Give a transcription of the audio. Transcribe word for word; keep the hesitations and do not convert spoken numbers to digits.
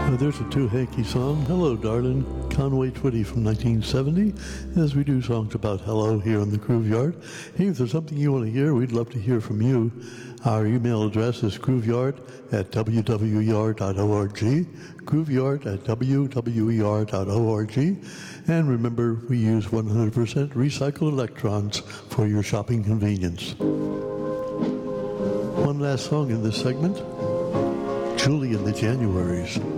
There's a two-hanky song, Hello Darling, Conway Twitty from nineteen seventy, as we do songs about hello here on the Grooveyard. Hey, if there's something you want to hear, we'd love to hear from you. Our email address is grooveyard at w w e r dot org, grooveyard at w w e r dot org, and remember, we use one hundred percent recycled electrons for your shopping convenience. One last song in this segment, Julie and the Januaries.